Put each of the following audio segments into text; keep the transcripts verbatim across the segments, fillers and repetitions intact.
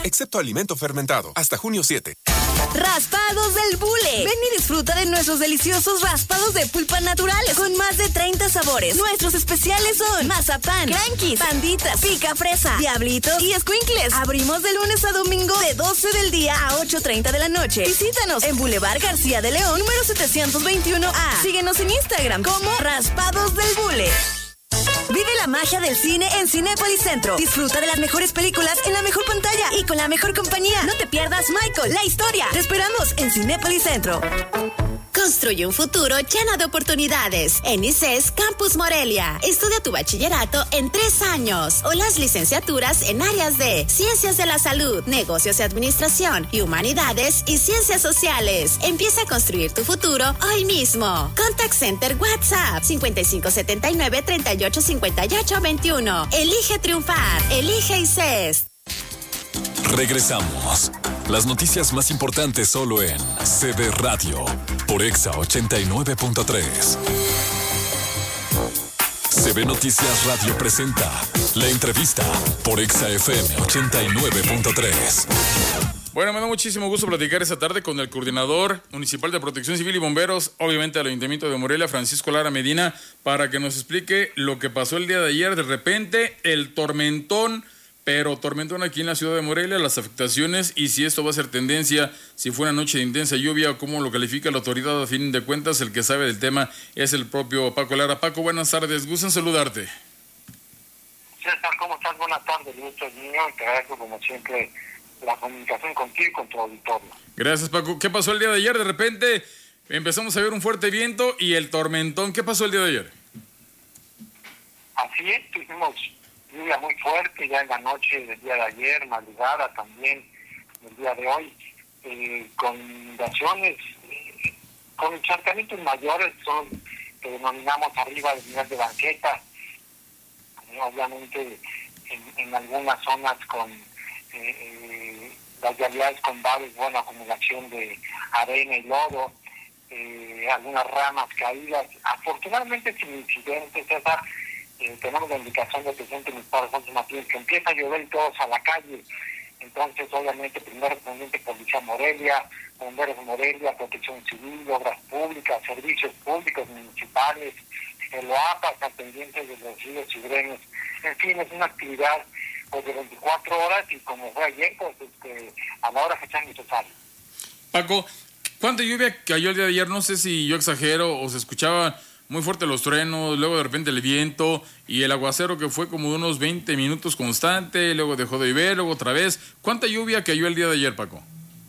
excepto alimento fermentado. Hasta junio siete. Raspados del Bule. Ven y disfruta de nuestros deliciosos raspados de pulpa naturales con más de treinta sabores. Nuestros especiales son mazapán, crankies, panditas, pica fresa, diablitos y escuincles. Abrimos de lunes a domingo de doce del día a ocho treinta de la noche. Visítanos en Boulevard García de León, número setecientos veintiuno A. Síguenos en Instagram como Raspados del Bule. Vive la magia del cine en Cinépolis Centro. Disfruta de las mejores películas en la mejor pantalla y con la mejor compañía. No te pierdas Michael, la historia. Te esperamos en Cinépolis Centro. Construye un futuro lleno de oportunidades. En I C E S Campus Morelia. Estudia tu bachillerato en tres años o las licenciaturas en áreas de Ciencias de la Salud, Negocios y Administración y Humanidades y Ciencias Sociales. Empieza a construir tu futuro hoy mismo. Contact Center WhatsApp cincuenta y cinco setenta y nueve treinta y ocho cincuenta y ocho veintiuno. Elige triunfar. Elige I C E S. Regresamos. Las noticias más importantes solo en C B Radio por Exa ochenta y nueve punto tres. C B Noticias Radio presenta la entrevista por Exa F M ochenta y nueve punto tres. Bueno, me da muchísimo gusto platicar esta tarde con el coordinador municipal de Protección Civil y Bomberos, obviamente del Ayuntamiento de Morelia, Francisco Lara Medina, para que nos explique lo que pasó el día de ayer. De repente, el tormentón, pero tormentón aquí en la ciudad de Morelia, las afectaciones y si esto va a ser tendencia, si fue una noche de intensa lluvia o cómo lo califica la autoridad. A fin de cuentas, el que sabe del tema es el propio Paco Lara. Paco, buenas tardes, gusto en saludarte. César, ¿cómo estás? Buenas tardes, gusto es mío y te agradezco como siempre la comunicación contigo y con tu auditorio. Gracias, Paco. ¿Qué pasó el día de ayer? De repente empezamos a ver un fuerte viento y el tormentón. ¿Qué pasó el día de ayer? Así es, tuvimos lluvia muy fuerte ya en la noche del día de ayer, madrugada también el día de hoy, eh, con inundaciones, eh, con encharcamientos mayores, son que denominamos arriba del nivel de banqueta, eh, obviamente en, en algunas zonas con eh, eh, las vialidades con bares, buena acumulación de arena y lodo, eh, algunas ramas caídas, afortunadamente sin incidentes, César. Eh, tenemos la indicación del presidente municipal Alfonso Martínez que empieza a llover y todos a la calle. Entonces, obviamente, primer respondiente Policía Morelia, Bomberos Morelia, Protección Civil, Obras Públicas, Servicios Públicos Municipales, el O A P A, están pendientes de los ríos y drenes. En fin, es una actividad pues, de veinticuatro horas y como fue ayer, pues este, a la hora que sea necesario. Paco, ¿cuánta lluvia cayó el día de ayer? No sé si yo exagero o se escuchaba muy fuerte los truenos, luego de repente el viento y el aguacero que fue como de unos veinte minutos constante, luego dejó de llover, luego otra vez. ¿Cuánta lluvia cayó el día de ayer, Paco?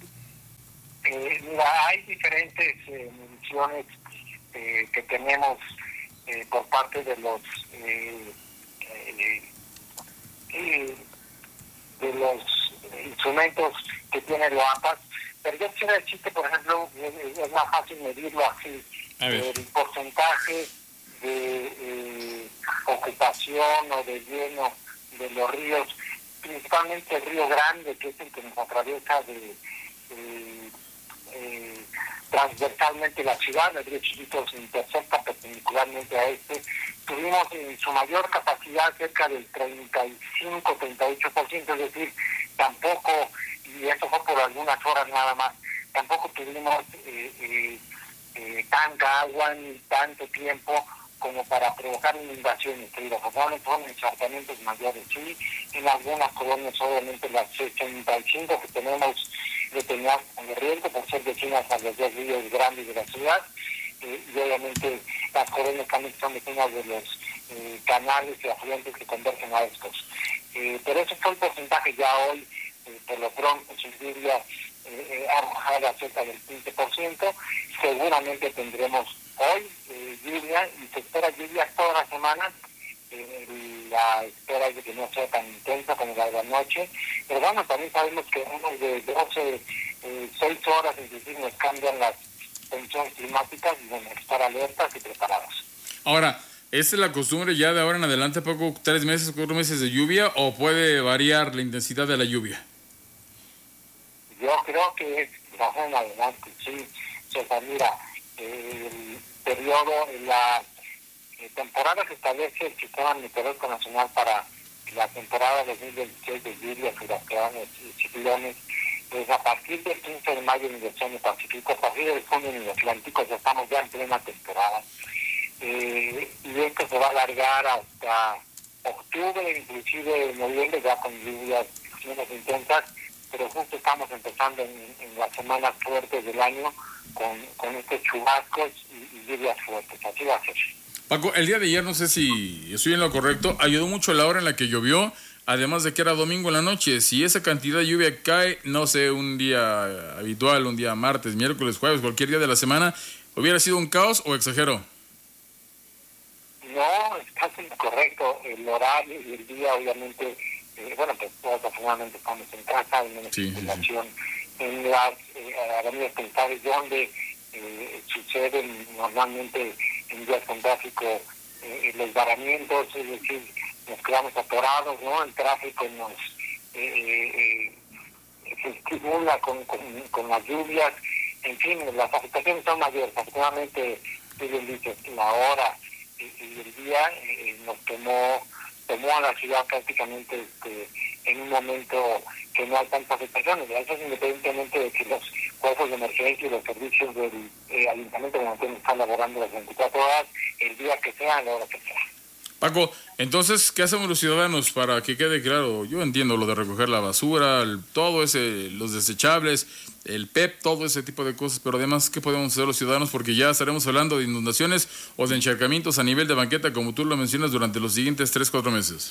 Eh, mira, hay diferentes eh, mediciones eh, que tenemos eh, por parte de los eh, eh, eh, de los instrumentos que tiene el O A P A, pero yo quiero decir que, por ejemplo, es, es más fácil medirlo así. El porcentaje de eh, ocupación o de lleno de los ríos, principalmente el río Grande, que es el que nos atraviesa de, eh, eh, transversalmente la ciudad, el río Chiquito se intercepta perpendicularmente a este. Tuvimos en su mayor capacidad cerca del treinta y cinco, treinta y ocho por ciento, es decir, tampoco, y eso fue por algunas horas nada más, tampoco tuvimos eh, eh, Eh, tanta agua ni tanto tiempo como para provocar inundaciones, pero afortunadamente son encharcamientos mayores, sí, en algunas colonias, obviamente las sesenta y cinco que tenemos detenidas con el riesgo por ser vecinas a los dos ríos grandes de la ciudad, eh, y obviamente las colonias también son vecinas de los eh, canales y afluentes que convergen a estos. Eh, pero ese fue el porcentaje ya hoy, eh, por lo pronto, sin lluvia, Eh, ha bajado a cerca del quince por ciento. Seguramente tendremos hoy eh, lluvia y se espera lluvia toda la semana. Eh, la espera es de que no sea tan intensa como la de la noche, pero bueno, también sabemos que unos de doce, eh, seis horas, es decir, nos cambian las condiciones climáticas y bueno, estar alertas y preparados. Ahora, ¿esta es la costumbre ya de ahora en adelante, Paco, tres meses, cuatro meses de lluvia o puede variar la intensidad de la lluvia? Yo creo que es de ahora en adelante, sí. O sea, mira, el periodo, la eh, temporada que establece el Sistema Meteorológico Nacional para la temporada dos mil veintiséis de lluvias, huracanes y ciclones, pues a partir del quince de mayo en el Océano Pacífico, a partir del junio en el Atlántico, ya estamos ya en plena temporada. Eh, y esto se va a alargar hasta octubre, inclusive noviembre, ya con lluvias menos intensas, pero justo estamos empezando en, en las semanas fuertes del año con, con estos chubascos y, y lluvias fuertes. Así va a ser. Paco, el día de ayer, no sé si estoy en lo correcto, ayudó mucho la hora en la que llovió, además de que era domingo en la noche. Si esa cantidad de lluvia cae, no sé, un día habitual, un día martes, miércoles, jueves, cualquier día de la semana, ¿hubiera sido un caos o exagero? No, estás incorrecto. El horario y el día, obviamente, eh, bueno, pues todos afortunadamente estamos en casa, hay menos sí, circulación sí, sí. en las eh, avenidas principales donde eh, suceden normalmente en días con tráfico eh, los varamientos, es decir, nos quedamos atorados, ¿no? El tráfico nos eh, eh, se estimula con, con, con las lluvias, en fin, las afectaciones son mayores. Afortunadamente, tú bien dices, la hora y, y el día eh, nos tomó, tomó a la ciudad prácticamente este, en un momento que no hay tantas afectaciones. Eso es independientemente de que los cuerpos de emergencia y los servicios del eh, ayuntamiento de están laborando las veinticuatro horas, el día que sea, la hora que sea. Paco, entonces, ¿qué hacemos los ciudadanos para que quede claro? Yo entiendo lo de recoger la basura, el, todo ese, los desechables, el P E P, todo ese tipo de cosas, pero además, ¿qué podemos hacer los ciudadanos? Porque ya estaremos hablando de inundaciones o de encharcamientos a nivel de banqueta, como tú lo mencionas, durante los siguientes tres, cuatro meses.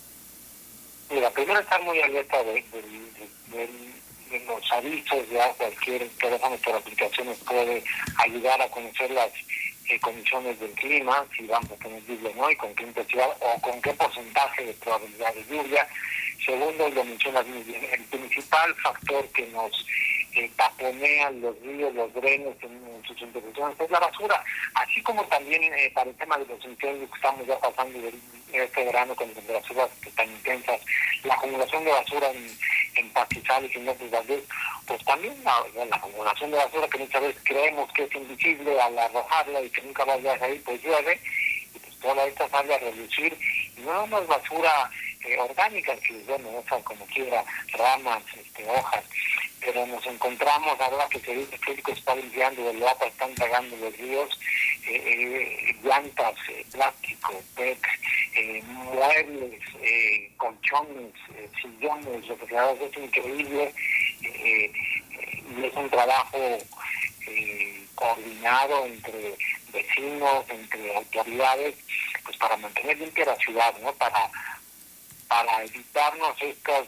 Mira, primero estar muy alerta de, de, de, de, de los avisos, ya cualquier teléfono por aplicaciones puede ayudar a conocer las eh, condiciones del clima, si vamos a tener lluvia o no, y con qué intensidad o con qué porcentaje de probabilidad de lluvia. Segundo, lo mencionas muy bien, el principal factor que nos eh, taponean los ríos, los drenes en, en sus intersecciones es la basura, así como también eh, para el tema de los incendios que estamos ya pasando de, de este verano con temperaturas tan intensas, la acumulación de basura en, en pastizales y en otros baldíos, pues también la, la acumulación de basura que muchas veces creemos que es invisible al arrojarla y que nunca vaya a salir, pues llueve y pues toda esta sale a reducir, y no nada más basura eh, orgánica, que bueno, esa como quiera, ramas, este, hojas, pero nos encontramos ahora que servicios públicos están limpiando el agua, están tragando los ríos, eh, eh, llantas, eh, plástico, P E C, eh, muebles, eh, colchones, eh, sillones, lo que sea, es increíble, eh, eh, y es un trabajo eh, coordinado entre vecinos, entre autoridades, pues para mantener limpia la ciudad, ¿no? Para para evitarnos estas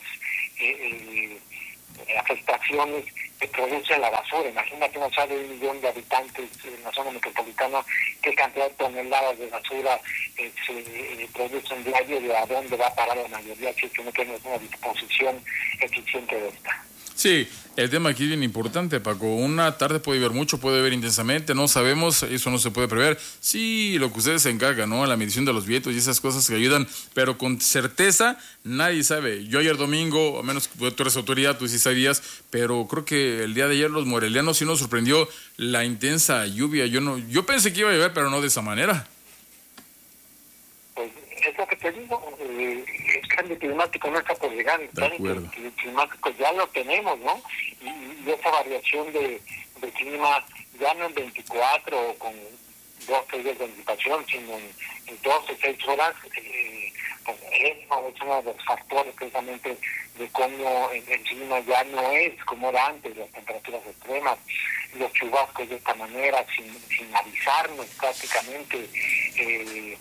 eh, eh, afectaciones que produce la basura. Imagínate una ciudad de un millón de habitantes en la zona metropolitana, qué cantidad de toneladas de basura eh, se eh, producen diario y a dónde va a parar la mayoría, si es que no tenemos una disposición eficiente de esta. Sí, el tema aquí es bien importante, Paco. Una tarde puede llover mucho, puede llover intensamente, no sabemos, eso no se puede prever. Sí, lo que ustedes se encargan, ¿no? La medición de los vientos y esas cosas que ayudan, pero con certeza nadie sabe. Yo ayer domingo, a menos que tú eres autoridad, tú sí sabías, pero creo que el día de ayer los morelianos sí nos sorprendió la intensa lluvia. Yo no, yo pensé que iba a llover, pero no de esa manera. Pues es lo que te digo, eh, el cambio climático no está por llegar, el cambio climático ya lo tenemos, ¿no? Y, y esa variación de, de clima ya no en veinticuatro o con dos, tres días de anticipación, sino en, en doce, seis horas, eh, pues es, es uno de los factores precisamente de cómo el, el clima ya no es como era antes, las temperaturas extremas, los chubascos de esta manera, sin, sin avisarnos prácticamente, eh,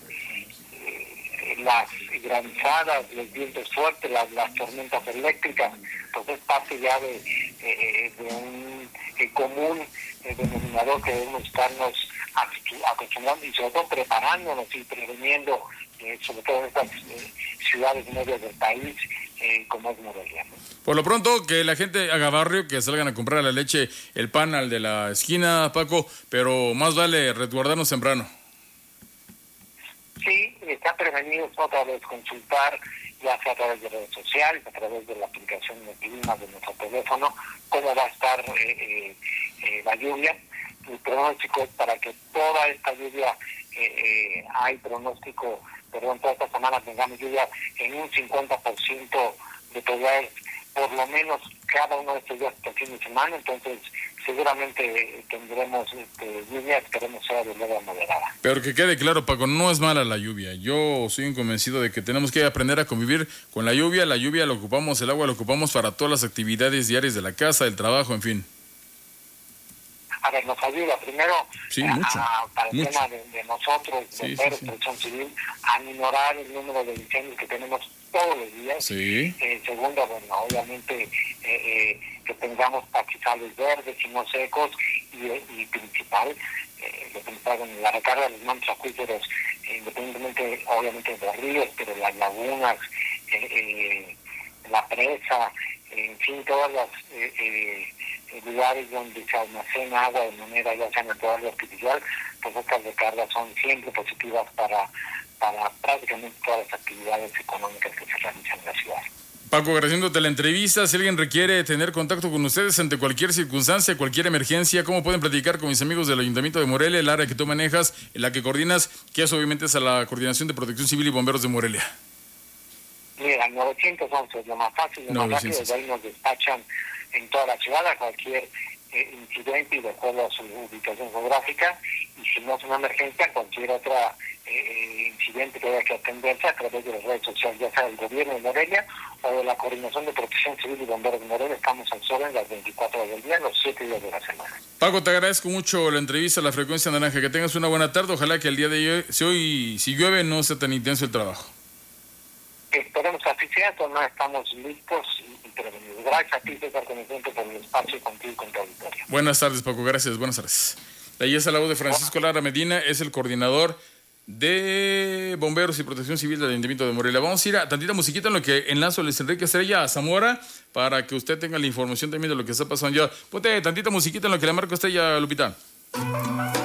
las granizadas, los vientos fuertes, las, las tormentas eléctricas, pues es parte ya de, eh, de un eh, común eh, denominador que debemos estarnos acostumbrando y sobre todo preparándonos y preveniendo, eh, sobre todo en estas eh, ciudades medias del país, eh, como es Morelia, ¿no? Por lo pronto, que la gente haga barrio, que salgan a comprar la leche, el pan al de la esquina, Paco, pero más vale resguardarnos temprano. Sí, está prevenido otra vez consultar, ya sea a través de redes sociales, a través de la aplicación de clima de nuestro teléfono, cómo va a estar eh, eh, eh, la lluvia. El pronóstico es para que toda esta lluvia, eh, eh, hay pronóstico perdón, toda esta semana tengamos lluvia en un cincuenta por ciento de probabilidades, por lo menos cada uno de estos días hasta el fin de semana. Entonces seguramente tendremos este, lluvia, esperemos sea de leve a moderada. Pero que quede claro, Paco, no es mala la lluvia. Yo soy un convencido de que tenemos que aprender a convivir con la lluvia. La lluvia la ocupamos, el agua la ocupamos para todas las actividades diarias de la casa, del trabajo, en fin. A ver, nos ayuda primero sí, a, mucho, a, para el mucho. tema de, de nosotros, sí, de sí, sí. Protección Civil, a minorar el número de incendios que tenemos todos los días. Sí. Eh, segundo, bueno, obviamente eh, eh, que tengamos pastizales verdes y no secos, y, y principal, eh, lo principal, bueno, la recarga de los mantos acuíferos, eh, independientemente, obviamente, de los ríos, pero las lagunas, eh, eh, la presa, eh, en fin, todas las... Eh, eh, lugares donde se almacena agua de manera ya sea natural o artificial, pues estas recargas son siempre positivas para, para prácticamente todas las actividades económicas que se realizan en la ciudad. Paco, agradeciéndote la entrevista. Si alguien requiere tener contacto con ustedes ante cualquier circunstancia, cualquier emergencia, ¿cómo pueden platicar con mis amigos del Ayuntamiento de Morelia, el área que tú manejas, en la que coordinas, que es obviamente es a la Coordinación de Protección Civil y Bomberos de Morelia? Mira, novecientos once es lo más fácil, lo más rápido, de ahí nos despachan en toda la ciudad a cualquier eh, incidente y de acuerdo a su ubicación geográfica, y si no es una emergencia, cualquier otra eh, incidente que haya que atenderse a través de las redes sociales, ya sea del gobierno de Morelia o de la Coordinación de Protección Civil y Bomberos de Morelia. Estamos al sol en las veinticuatro horas del día, los siete días de la semana. Paco, te agradezco mucho la entrevista a La Frecuencia Naranja. Que tengas una buena tarde. Ojalá que el día de hoy, si hoy, si llueve, no sea tan intenso el trabajo. Esperemos que así sea, no estamos listos y, y prevenidos. Gracias a ti, César, con el tiempo, por el espacio contigo y con tu auditorio. Buenas tardes, Paco, gracias, buenas tardes. Ahí está la voz de Francisco Lara Medina, es el coordinador de Bomberos y Protección Civil del Ayuntamiento de Morelia. Vamos a ir a tantita musiquita en lo que enlazo a Luis Enrique Estrella a Zamora, para que usted tenga la información también de lo que está pasando ya. Ponte tantita musiquita en lo que le marco Estrella, Lupita.